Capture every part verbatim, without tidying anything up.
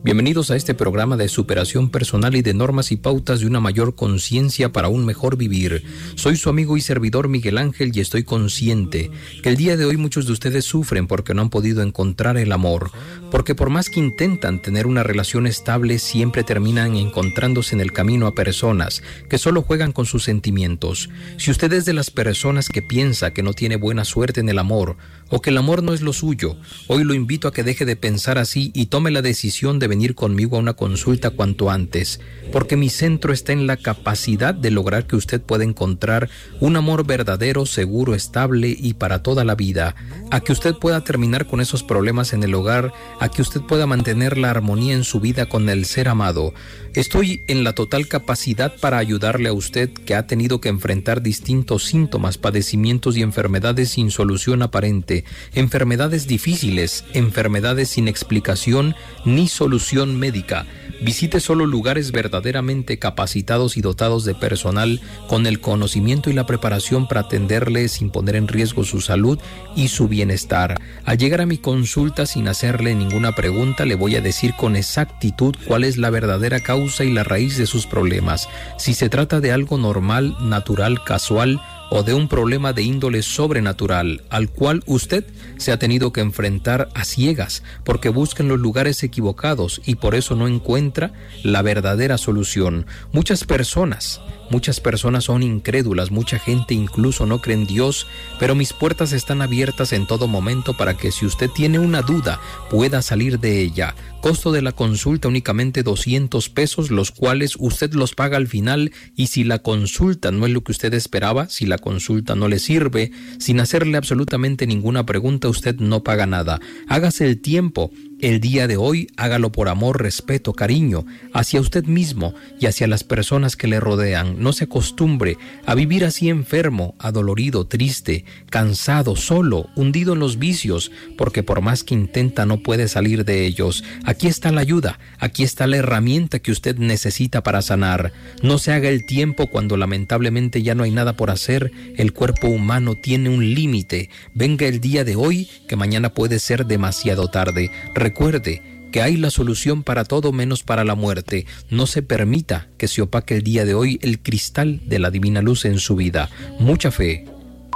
Bienvenidos a este programa de superación personal y de normas y pautas de una mayor conciencia para un mejor vivir. Soy su amigo y servidor Miguel Ángel y estoy consciente que el día de hoy muchos de ustedes sufren porque no han podido encontrar el amor, porque por más que intentan tener una relación estable, siempre terminan encontrándose en el camino a personas que solo juegan con sus sentimientos. Si usted es de las personas que piensa que no tiene buena suerte en el amor o que el amor no es lo suyo, hoy lo invito a que deje de pensar así y tome la decisión de venir conmigo a una consulta cuanto antes, porque mi centro está en la capacidad de lograr que usted pueda encontrar un amor verdadero, seguro, estable y para toda la vida, a que usted pueda terminar con esos problemas en el hogar, a que usted pueda mantener la armonía en su vida con el ser amado. Estoy en la total capacidad para ayudarle a usted que ha tenido que enfrentar distintos síntomas, padecimientos y enfermedades sin solución aparente, enfermedades difíciles, enfermedades sin explicación ni solución médica. Visite solo lugares verdaderamente capacitados y dotados de personal con el conocimiento y la preparación para atenderle sin poner en riesgo su salud y su bienestar. Al llegar a mi consulta sin hacerle ninguna pregunta, le voy a decir con exactitud cuál es la verdadera causa y la raíz de sus problemas. Si se trata de algo normal, natural, casual, o de un problema de índole sobrenatural al cual usted se ha tenido que enfrentar a ciegas porque busca en los lugares equivocados y por eso no encuentra la verdadera solución. Muchas personas, muchas personas son incrédulas, mucha gente incluso no cree en Dios, pero mis puertas están abiertas en todo momento para que si usted tiene una duda pueda salir de ella. Costo de la consulta únicamente doscientos pesos, los cuales usted los paga al final, y si la consulta no es lo que usted esperaba, si la consulta no le sirve, sin hacerle absolutamente ninguna pregunta, usted no paga nada. Hágase el tiempo. El día de hoy hágalo por amor, respeto, cariño hacia usted mismo y hacia las personas que le rodean. No se acostumbre a vivir así enfermo, adolorido, triste, cansado, solo, hundido en los vicios, porque por más que intenta no puede salir de ellos. Aquí está la ayuda, aquí está la herramienta que usted necesita para sanar. No se haga el tiempo cuando lamentablemente ya no hay nada por hacer. El cuerpo humano tiene un límite. Venga el día de hoy, que mañana puede ser demasiado tarde. Recuerde que hay la solución para todo menos para la muerte. No se permita que se opaque el día de hoy el cristal de la divina luz en su vida. Mucha fe.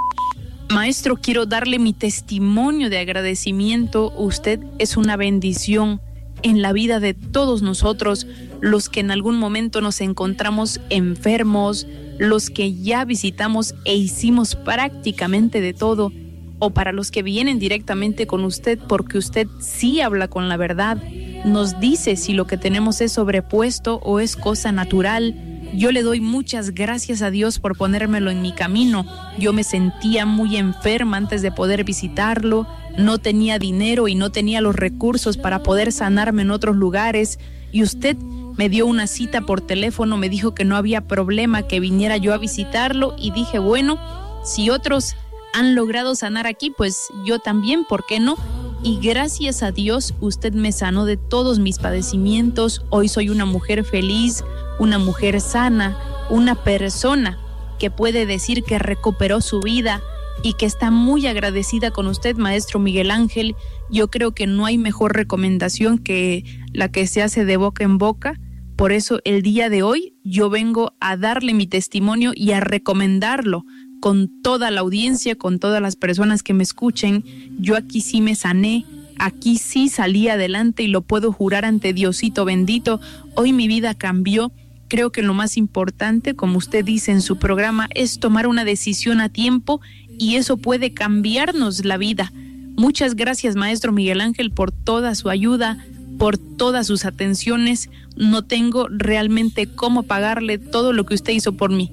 Maestro, quiero darle mi testimonio de agradecimiento. Usted es una bendición en la vida de todos nosotros, los que en algún momento nos encontramos enfermos, los que ya visitamos e hicimos prácticamente de todo, o para los que vienen directamente con usted porque usted sí habla con la verdad, nos dice si lo que tenemos es sobrepuesto o es cosa natural. Yo le doy muchas gracias a Dios por ponérmelo en mi camino. Yo me sentía muy enferma antes de poder visitarlo, no tenía dinero y no tenía los recursos para poder sanarme en otros lugares, y usted me dio una cita por teléfono, me dijo que no había problema que viniera yo a visitarlo, y dije, bueno, si otros han logrado sanar aquí, pues yo también, ¿por qué no? Y gracias a Dios usted me sanó de todos mis padecimientos. Hoy soy una mujer feliz, una mujer sana, una persona que puede decir que recuperó su vida y que está muy agradecida con usted, maestro Miguel Ángel. Yo creo que no hay mejor recomendación que la que se hace de boca en boca. Por eso el día de hoy yo vengo a darle mi testimonio y a recomendarlo con toda la audiencia, con todas las personas que me escuchen. Yo aquí sí me sané, aquí sí salí adelante y lo puedo jurar ante Diosito bendito. Hoy mi vida cambió. Creo que lo más importante, como usted dice en su programa, es tomar una decisión a tiempo, y eso puede cambiarnos la vida. Muchas gracias, maestro Miguel Ángel, por toda su ayuda, por todas sus atenciones. No tengo realmente cómo pagarle todo lo que usted hizo por mí.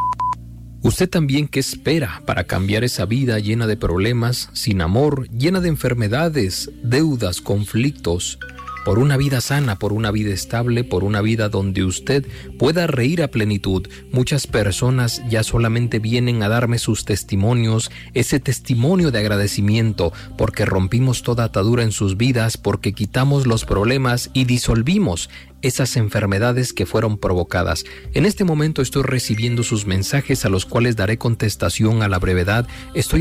¿Usted también qué espera para cambiar esa vida llena de problemas, sin amor, llena de enfermedades, deudas, conflictos? Por una vida sana, por una vida estable, por una vida donde usted pueda reír a plenitud. Muchas personas ya solamente vienen a darme sus testimonios, ese testimonio de agradecimiento, porque rompimos toda atadura en sus vidas, porque quitamos los problemas y disolvimos esas enfermedades que fueron provocadas. En este momento estoy recibiendo sus mensajes a los cuales daré contestación a la brevedad. Estoy